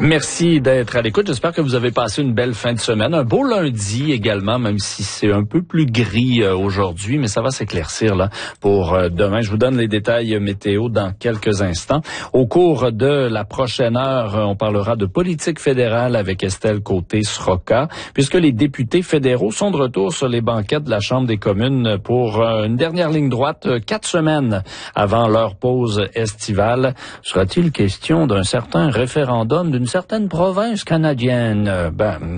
Merci d'être à l'écoute. J'espère que vous avez passé une belle fin de semaine. Un beau lundi également, même si c'est un peu plus gris aujourd'hui, mais ça va s'éclaircir là pour demain. Je vous donne les détails météo dans quelques instants. Au cours de la prochaine heure, on parlera de politique fédérale avec Estelle Côté-Sroka, puisque les députés fédéraux sont de retour sur les banquettes de la Chambre des communes pour une dernière ligne droite, 4 semaines avant leur pause estivale. Sera-t-il question d'un certain référendum d'une certaine province canadienne?